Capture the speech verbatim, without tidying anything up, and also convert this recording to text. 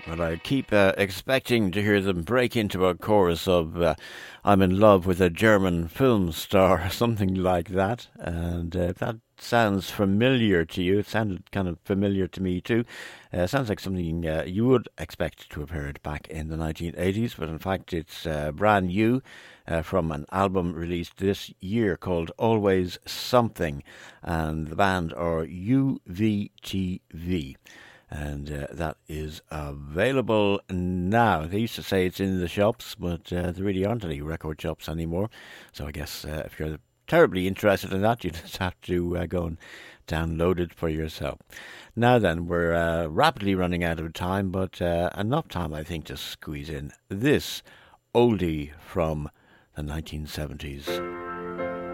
But I keep uh, expecting to hear them break into a chorus of uh, I'm in love with a German film star, something like that. And uh, if that sounds familiar to you, it sounded kind of familiar to me too. Uh, sounds like something uh, you would expect to have heard back in the nineteen eighties, but in fact it's uh, brand new uh, from an album released this year called Always Something. And the band are U V T V. And uh, that is available now. They used to say it's in the shops, but uh, there really aren't any record shops anymore. So I guess uh, if you're terribly interested in that, you just have to uh, go and download it for yourself. Now then, we're uh, rapidly running out of time, but uh, enough time, I think, to squeeze in this oldie from the nineteen seventies.